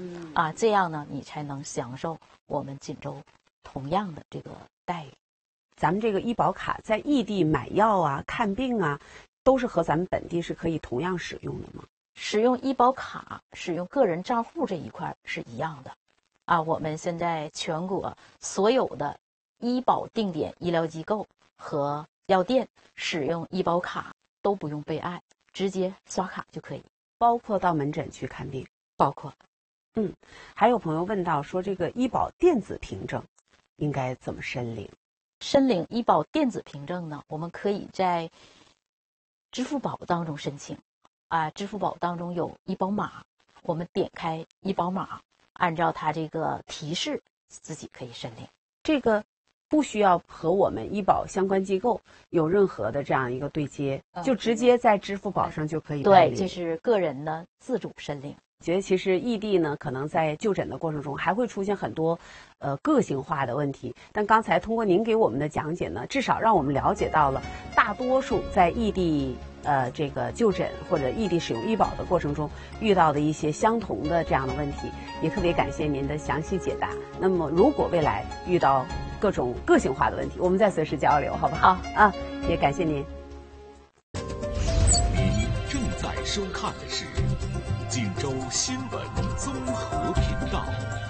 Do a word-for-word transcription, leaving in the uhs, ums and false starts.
嗯啊，这样呢，你才能享受我们锦州同样的这个待遇。 咱们这个医保卡在异地买药啊、看病啊，都是和咱们本地是可以同样使用的吗？ 使用医保卡、使用个人账户这一块是一样的，啊，我们现在全国所有的医保定点医疗机构和药店使用医保卡都不用备案，直接刷卡就可以， 包括到门诊去看病。 包括。 嗯，还有朋友问到说，这个医保电子凭证应该怎么申领？ 申领医保电子凭证呢，我们可以在支付宝当中申请，啊，支付宝当中有医保码，我们点开医保码，按照它这个提示，自己可以申领。 这个不需要和我们医保相关机构有任何的这样一个对接， 嗯、 就直接在支付宝上就可以办理。 对，这是个人的自主申领。 觉得其实异地呢，可能在就诊的过程中还会出现很多，呃，个性化的问题。但刚才通过您给我们的讲解呢，至少让我们了解到了大多数在异地呃这个就诊或者异地使用医保的过程中遇到的一些相同的这样的问题，也特别感谢您的详细解答。那么如果未来遇到各种个性化的问题，我们再随时交流，好不好？啊，也感谢您。 您正在收看的是锦州新闻综合频道。